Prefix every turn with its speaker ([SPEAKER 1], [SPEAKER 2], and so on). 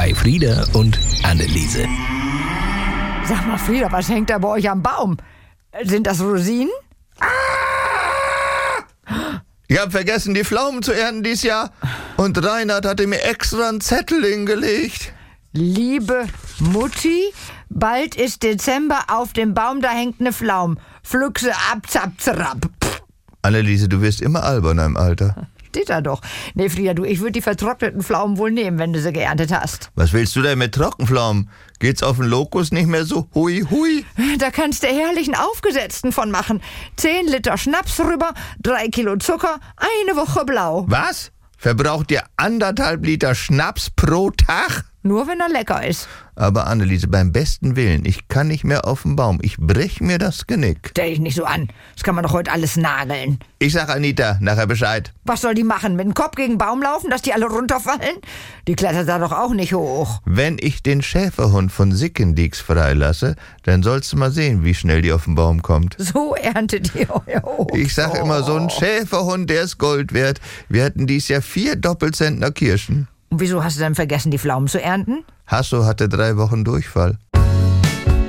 [SPEAKER 1] bei Frieda und Anneliese.
[SPEAKER 2] Sag mal, Frieda, was hängt da bei euch am Baum? Sind das Rosinen?
[SPEAKER 3] Ich habe vergessen, die Pflaumen zu ernten dieses Jahr. Und Reinhard hatte mir extra einen Zettel hingelegt.
[SPEAKER 2] Liebe Mutti, bald ist Dezember, auf dem Baum, da hängt eine Pflaum. Pflück sie ab, zapp, zerab.
[SPEAKER 3] Anneliese, du wirst immer alberner im Alter.
[SPEAKER 2] Steht da doch. Nee, Frieda, ich würde die vertrockneten Pflaumen wohl nehmen, wenn du sie geerntet hast.
[SPEAKER 3] Was willst du denn mit Trockenpflaumen? Geht's auf den Lokus nicht mehr so hui hui?
[SPEAKER 2] Da kannst du herrlichen Aufgesetzten von machen. 10 Liter Schnaps rüber, 3 Kilo Zucker, eine Woche blau.
[SPEAKER 3] Was? Verbraucht ihr 1,5 Liter Schnaps pro Tag?
[SPEAKER 2] Nur wenn er lecker ist.
[SPEAKER 3] Aber Anneliese, beim besten Willen, ich kann nicht mehr auf den Baum. Ich brech mir das Genick.
[SPEAKER 2] Stell dich nicht so an. Das kann man doch heute alles nageln.
[SPEAKER 3] Ich sag Anita nachher Bescheid.
[SPEAKER 2] Was soll die machen? Mit dem Kopf gegen den Baum laufen, dass die alle runterfallen? Die klettert da doch auch nicht hoch.
[SPEAKER 3] Wenn ich den Schäferhund von Sickendieks freilasse, dann sollst du mal sehen, wie schnell die auf den Baum kommt.
[SPEAKER 2] So erntet ihr euer Obst.
[SPEAKER 3] Ich sag immer, so ein Schäferhund, der ist Gold wert. Wir hatten dies Jahr 4 Doppelzentner Kirschen.
[SPEAKER 2] Und wieso hast du dann vergessen, die Pflaumen zu ernten?
[SPEAKER 3] Hasso hatte 3 Wochen Durchfall.